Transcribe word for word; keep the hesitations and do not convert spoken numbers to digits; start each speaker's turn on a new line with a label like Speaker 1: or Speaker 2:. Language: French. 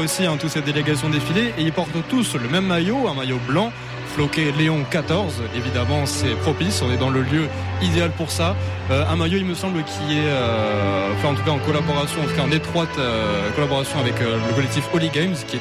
Speaker 1: aussi, hein, toutes ces délégations défilées, et ils portent tous le même maillot, un maillot blanc, floqué Léon quatorze. Évidemment, c'est propice, on est dans le lieu idéal pour ça. Euh, un maillot, il me semble, qui est, euh, enfin, en tout cas en collaboration, en tout cas en étroite euh, collaboration avec euh, le collectif Holy Games, qui est